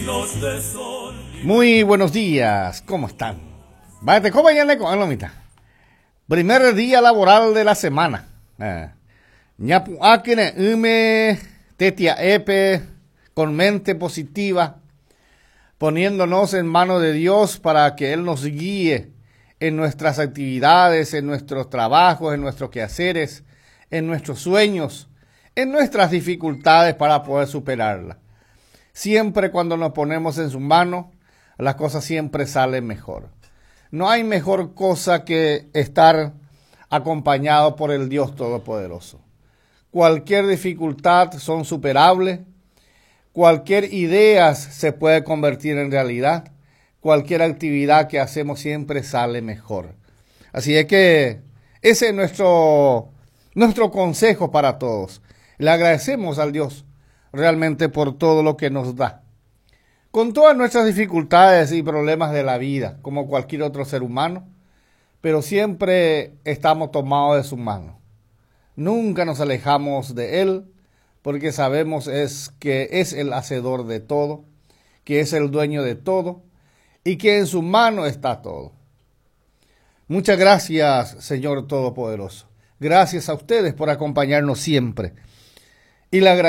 Muy buenos días, ¿cómo están? Vaya, ¿cómo vayan con alomita? Primer día laboral de la semana. Ñapu akene ume tetia epe con mente positiva, poniéndonos en manos de Dios para que Él nos guíe en nuestras actividades, en nuestros trabajos, en nuestros quehaceres, en nuestros sueños, en nuestras dificultades para poder superarlas. Siempre cuando nos ponemos en sus manos, las cosas siempre salen mejor. No hay mejor cosa que estar acompañado por el Dios Todopoderoso. Cualquier dificultad son superables, cualquier idea se puede convertir en realidad, cualquier actividad que hacemos siempre sale mejor. Así es que ese es nuestro consejo para todos. Le agradecemos al Dios realmente por todo lo que nos da. Con todas nuestras dificultades y problemas de la vida, como cualquier otro ser humano, pero siempre estamos tomados de su mano. Nunca nos alejamos de Él, porque sabemos que es el hacedor de todo, que es el dueño de todo, y que en su mano está todo. Muchas gracias, Señor Todopoderoso. Gracias a ustedes por acompañarnos siempre. Y le agradecemos